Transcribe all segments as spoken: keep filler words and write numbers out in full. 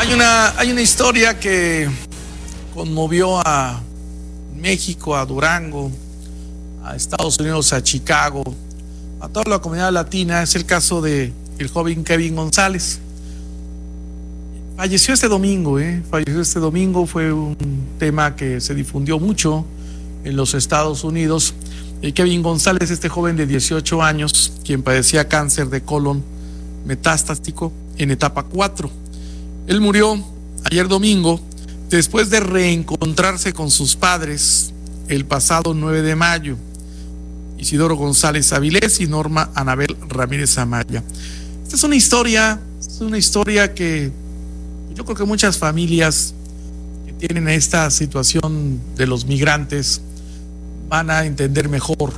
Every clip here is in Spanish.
Hay una, hay una historia que conmovió a México, a Durango, a Estados Unidos, a Chicago, a toda la comunidad latina. Es el caso de el joven Kevin González. Falleció este domingo, ¿eh? Falleció este domingo, fue un tema que se difundió mucho en los Estados Unidos. El Kevin González, este joven de dieciocho años, quien padecía cáncer de colon metastático en etapa cuatro. Él murió ayer domingo después de reencontrarse con sus padres el pasado nueve de mayo, Isidoro González Avilés y Norma Anabel Ramírez Amaya. Esta es una historia, es una historia que yo creo que muchas familias que tienen esta situación de los migrantes van a entender mejor.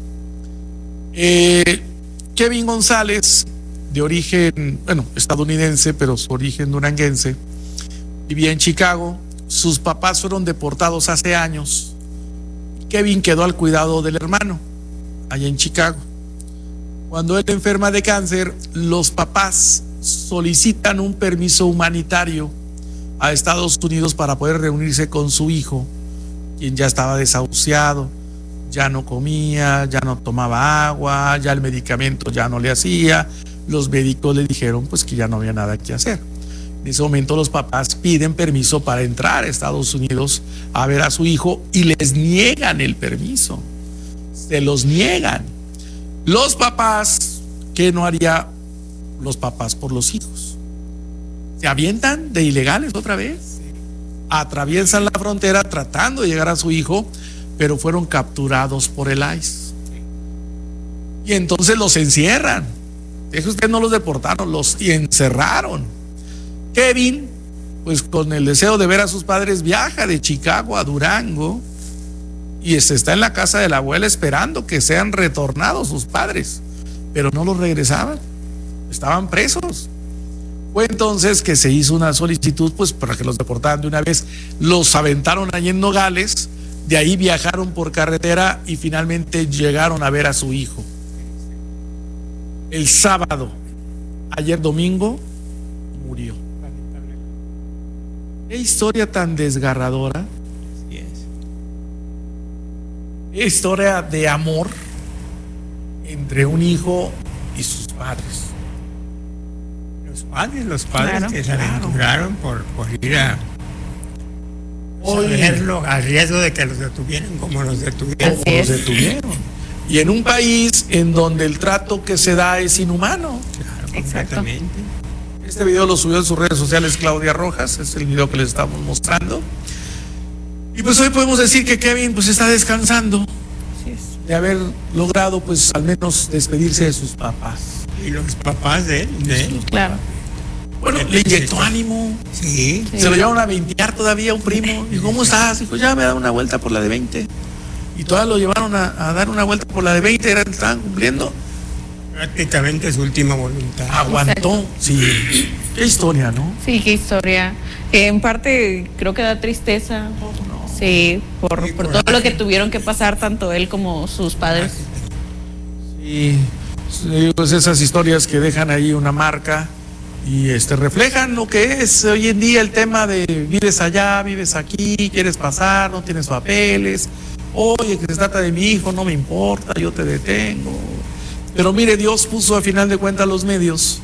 Eh, Kevin González, de origen, bueno, estadounidense, pero su origen duranguense, vivía en Chicago. Sus papás fueron deportados hace años. Kevin quedó al cuidado del hermano, allá en Chicago. Cuando él enferma de cáncer, los papás solicitan un permiso humanitario a Estados Unidos para poder reunirse con su hijo, quien ya estaba desahuciado, ya no comía, ya no tomaba agua, ya el medicamento ya no le hacía. Los médicos le dijeron pues que ya no había nada que hacer. En ese momento los papás piden permiso para entrar a Estados Unidos a ver a su hijo y les niegan el permiso. Se los niegan. Los papás, ¿qué no haría los papás por los hijos? Se avientan de ilegales otra vez. Atraviesan la frontera tratando de llegar a su hijo, pero fueron capturados por el I C E. Y entonces los encierran. Es que ustedes no los deportaron, los encerraron. Kevin, pues con el deseo de ver a sus padres, viaja de Chicago a Durango y se está en la casa de la abuela esperando que sean retornados sus padres, pero no los regresaban, estaban presos. Fue entonces que se hizo una solicitud pues para que los deportaran de una vez. Los aventaron allí en Nogales, de ahí viajaron por carretera y finalmente llegaron a ver a su hijo. El sábado, ayer domingo, murió. Qué historia tan desgarradora. Qué historia de amor entre un hijo y sus padres. Los padres, los padres Claro. que se aventuraron por, por ir a Hoy- saberlo a riesgo de que los detuvieran como los detuvieron. Así Como los es. detuvieron. Y en un país en donde el trato que se da es inhumano. Claro, Exacto. completamente. Este video lo subió en sus redes sociales Claudia Rojas, es el video que les estamos mostrando. Y pues hoy podemos decir que Kevin pues está descansando Así es. de haber logrado pues al menos despedirse de sus papás. Y los papás de él, de él. Claro. Bueno, le inyectó ánimo. Sí. Sí. Se lo llevaron a veintear todavía un primo. ¿Y cómo estás? Dijo, ya me da una vuelta por la de veinte. Y todavía lo llevaron a, a dar una vuelta por la de veinte, eran, estaban cumpliendo. Prácticamente su última voluntad. Aguantó. Sí. Qué historia, ¿no? Sí, qué historia. Que en parte creo que da tristeza. Sí, por, Sí, por coraje. todo lo que tuvieron que pasar tanto él como sus padres. Y sí, pues esas historias que dejan ahí una marca y este reflejan lo que es hoy en día el tema de vives allá, vives aquí, quieres pasar, no tienes papeles. Oye, que se trata de mi hijo, no me importa, yo te detengo. Pero mire, Dios puso a final de cuentas los medios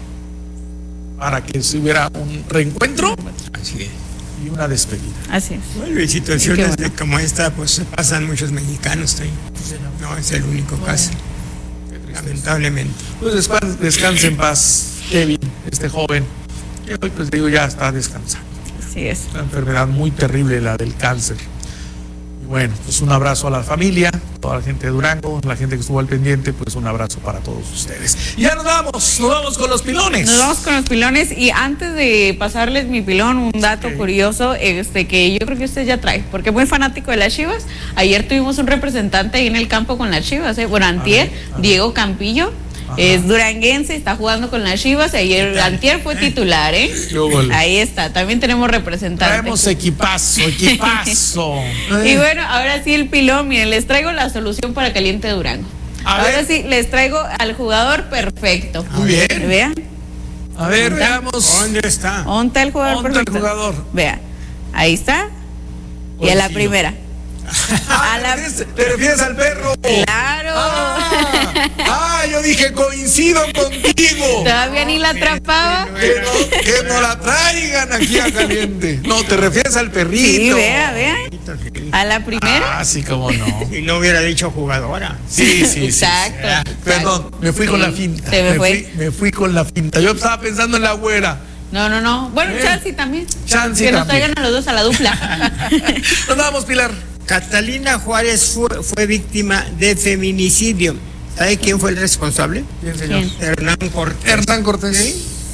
para que se hubiera un reencuentro Así es. y una despedida. Así es. Bueno, y situaciones Qué bueno. de como esta, pues se pasan muchos mexicanos ahí. No es el único caso, lamentablemente. Pues después descanse en paz, Kevin, este joven, que hoy pues digo ya está descansando. Así es. Una enfermedad muy terrible, la del cáncer. Y bueno, pues un abrazo a la familia, toda la gente de Durango, la gente que estuvo al pendiente, pues un abrazo para todos ustedes. Y ya nos vamos, nos vamos con los pilones. Nos vamos con los pilones y antes de pasarles mi pilón, un dato Ok. curioso, este que yo creo que usted ya trae, porque es muy fanático de las Chivas. Ayer tuvimos un representante ahí en el campo con las Chivas, ¿eh? Bueno, antier, Ajá, ajá. Diego Campillo, Ajá. es duranguense, está jugando con las Chivas. Ayer, antier fue titular, ¿eh? Qué óvole. Ahí está, también tenemos representante. Traemos equipazo, equipazo. Y bueno, ahora sí el pilón, miren, les traigo la solución para Caliente Durango. A Ahora ver. sí, les traigo al jugador perfecto. Muy bien. Vean. A ver, veamos. ¿Dónde está? ¿Dónde está el jugador ¿Dónde está el perfecto? jugador? Vea, ahí está. Y a la Coincido. primera. Ah, A la- ¿te refieres- ¿Te refieres al perro? Claro. Ah, ah, yo dije coincido contigo. Todavía ni la atrapaba. Que no, que no la traigan aquí a caliente. No, te refieres al perrito. Sí, vea, vea. A la primera. Ah, sí, cómo no. Y no hubiera dicho jugadora. Sí, sí, sí. Exacto. Ah, Perdón, me fui Sí, con la finta. se me fue. Fui, me fui con la finta. Yo estaba pensando en la güera. No, no, no. Bueno, Eh. Chansey también. Chansey que nos también. traigan a los dos a la dupla. Nos vamos, Pilar. Catalina Juárez fue, fue víctima de feminicidio. ¿Sabe quién fue el responsable? Bien, señor. ¿Quién? Hernán Cortés. Hernán Cortés.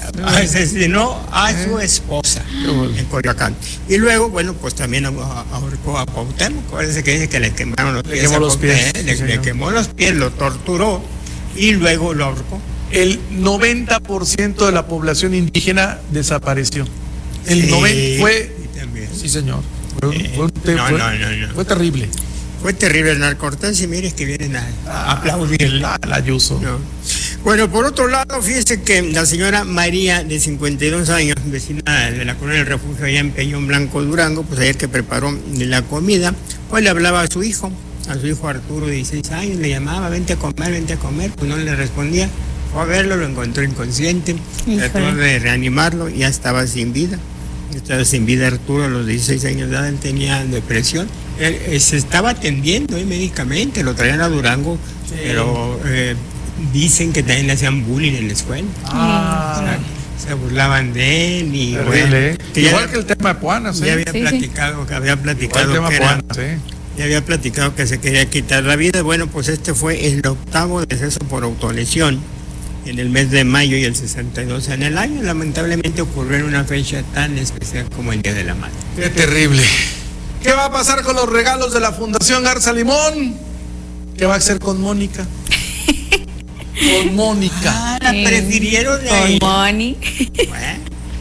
Asesinó a su esposa bueno. en Coyoacán. Y luego, bueno, pues también ah- ahorcó a Cuauhtémoc. Parece que dice que le quemaron los Le pies. quemó a los Cuauhtémoc, pies, Le, sí, le señor. quemó los pies, lo torturó y luego lo ahorcó. El noventa por ciento de la población indígena desapareció. El Sí, noventa fue. y también. Sí, señor. Fue, un- Eh, fue un te- no, fue- no, no, no. fue terrible. Fue terrible Hernán Cortés y mire que vienen a, a aplaudirle. La, la Ayuso. No. Bueno, por otro lado, fíjese que la señora María, de cincuenta y dos años, vecina de la colonia del refugio allá en Peñón Blanco, Durango, pues ayer que preparó la comida, pues le hablaba a su hijo, a su hijo Arturo, de dieciséis años, le llamaba, vente a comer, vente a comer, pues no le respondía. Fue a verlo, lo encontró inconsciente, trató Híjole. de reanimarlo, ya estaba sin vida. Estaba sin vida Arturo a los dieciséis años de edad, él tenía depresión. Él, eh, se estaba atendiendo eh, médicamente, lo traían a Durango, pero eh, dicen que también le hacían bullying en la escuela. Ah, O sea, se burlaban de él y terrible, bueno, ¿eh? que ya, Igual que el tema de Puanas, ya ¿eh? había Sí, sí. platicado, que había Igual platicado el tema que era- Puanas, ¿eh? ya había platicado que se quería quitar la vida. Bueno, pues este fue el octavo deceso por autolesión en el mes de mayo y el sesenta y dos en el año. Lamentablemente ocurrió en una fecha tan especial como el Día de la Madre. Qué terrible. ¿Qué va a pasar con los regalos de la Fundación Garza Limón? ¿Qué va a hacer con Mónica? Con Mónica. Ah, la Sí. prefirieron de Con ahí. Moni. Bueno,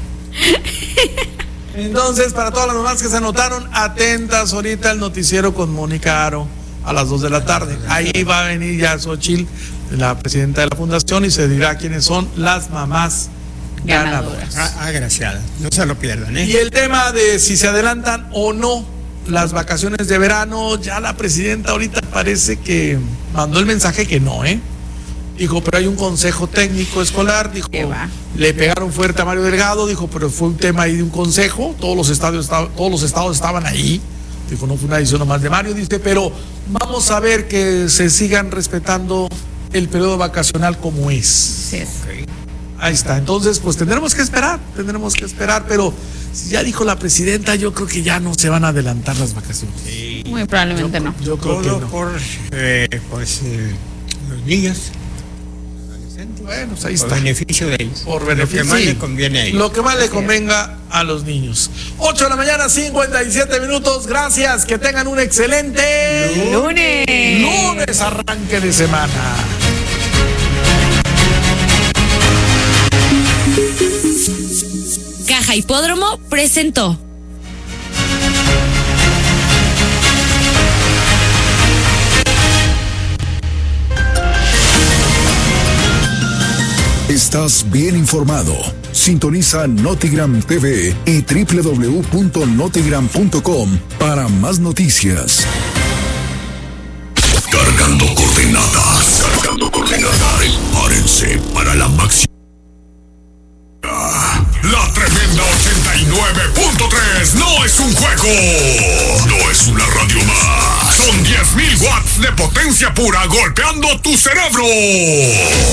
Entonces, para todas las mamás que se anotaron, atentas ahorita el noticiero con Mónica Aro a las dos de la tarde. Ahí va a venir ya Xochitl, la presidenta de la fundación, y se dirá quiénes son las mamás ganadoras. Ganadoras. ah, agraciada. No se lo pierdan, ¿eh? Y el tema de si se adelantan o no las vacaciones de verano, ya la presidenta ahorita parece que mandó el mensaje que no, ¿eh? Dijo, pero hay un consejo técnico escolar, dijo, ¿Qué va? le pegaron fuerte a Mario Delgado, dijo, pero fue un tema ahí de un consejo, todos los estadios estaban, todos los estados estaban ahí, dijo, no fue una decisión nomás de Mario, dice, pero vamos a ver que se sigan respetando el periodo vacacional como es. Sí es. Ok. Ahí está, entonces pues tendremos que esperar, tendremos que esperar, pero si ya dijo la presidenta, yo creo que ya no se van a adelantar las vacaciones. Sí. Muy probablemente no. Yo creo que Todo no. por eh, pues, eh, los niños. adolescentes, Bueno, pues ahí por está. beneficio de ellos. Por Lo beneficio. que más sí. le conviene a ellos. Lo que más le convenga a los niños. ocho de la mañana, cincuenta y siete minutos. Gracias. Que tengan un excelente Lunes. lunes, arranque de semana. Caja Hipódromo presentó. Estás bien informado. Sintoniza Notigram T V y doble u doble u doble u punto notigram punto com para más noticias. Cargando coordenadas. Cargando coordenadas. Prepárense para la máxima. La tremenda ochenta y nueve punto tres no es un juego. No es una radio más. Son diez mil watts de potencia pura golpeando tu cerebro.